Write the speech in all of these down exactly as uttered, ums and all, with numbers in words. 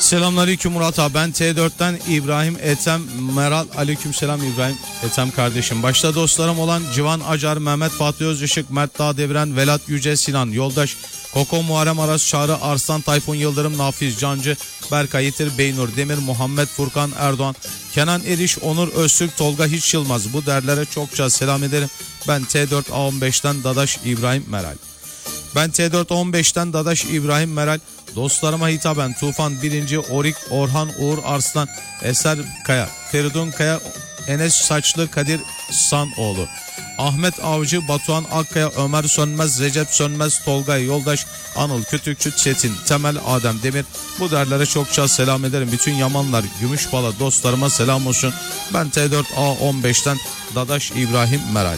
Selamünaleyküm Murat abi. Ben T dörtten İbrahim Ethem Meral. Aleykümselam İbrahim Ethem kardeşim. Başta dostlarım olan Civan Acar, Mehmet Fatih Özışık, Mert Dağdevren, Velat Yüce, Sinan Yoldaş, Koko Muharrem Aras, Çağrı Arslan, Tayfun Yıldırım, Nafiz Cancı, Berkay Yitir, Beynur Demir, Muhammed Furkan Erdoğan, Kenan Eriş, Onur Öztürk, Tolga Hiç Yılmaz. Bu derlere çokça selam ederim. Ben T dört A on beşten Dadaş İbrahim Meral. Ben T dört A on beşten Dadaş İbrahim Meral. Dostlarıma hitaben Tufan Birinci, Orik, Orhan, Uğur Arslan, Eser Kaya, Feridun Kaya, Enes Saçlı, Kadir Sanoğlu, Ahmet Avcı, Batuhan Akkaya, Ömer Sönmez, Recep Sönmez, Tolgay Yoldaş, Anıl Kütükçü, Çetin, Temel, Adem Demir. Bu derlere çokça selam ederim. Bütün Yamanlar, Gümüşbala dostlarıma selam olsun. Ben T dört A on beşten Dadaş İbrahim Meral.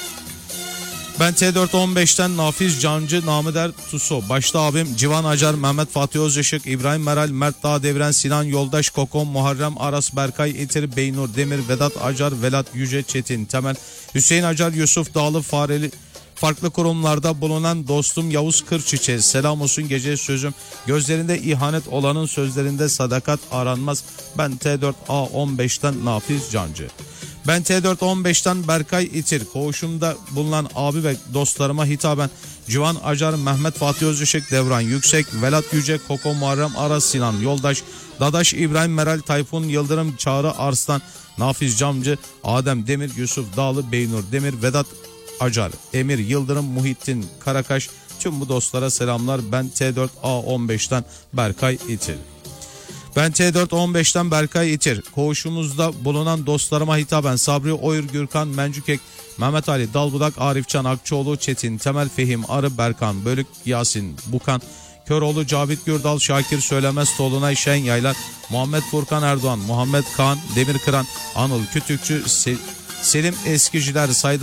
Ben T dört on beşten Nafiz Cancı, Namıder Tuso. Başta abim Civan Acar, Mehmet Fatih Özışık, İbrahim Meral, Mert Dağdevren, Sinan Yoldaş, Kokon, Muharrem Aras, Berkay İtir, Beynur Demir, Vedat Acar, Velat Yüce, Çetin, Temel, Hüseyin Acar, Yusuf Dağlı, Fareli, farklı kurumlarda bulunan dostum Yavuz Kırçiçe. Selam olsun gece sözüm. Gözlerinde ihanet olanın sözlerinde sadakat aranmaz. Ben T dört A on beşten Nafiz Cancı. Ben T dört on beşten Berkay İtir. Koğuşumda bulunan abi ve dostlarıma hitaben Civan Acar, Mehmet Fatih Özışık, Devran Yüksek, Velat Yüce, Koko Muharrem Aras, Sinan Yoldaş, Dadaş İbrahim Meral, Tayfun Yıldırım, Çağrı Arslan, Nafiz Camcı, Adem Demir, Yusuf Dağlı, Beynur Demir, Vedat Acar, Emir Yıldırım, Muhittin Karakaş. Tüm bu dostlara selamlar. Ben T dört A on beşten Berkay İtir. Ben T dört on beşten Berkay İtir. Koğuşumuzda bulunan dostlarıma hitaben Sabri Oyur, Gürkan Mencükek, Mehmet Ali Dalbudak, Arifcan Akçoğlu, Çetin, Temel, Fehim Arı, Berkan Bölük, Yasin Bukan, Köroğlu, Cavit Gürdal, Şakir Söylemez, Tolunay Şen Yaylar, Muhammed Furkan Erdoğan, Muhammed Kaan Demirkıran, Anıl Kütükçü, Selim Eskiciler, Saydam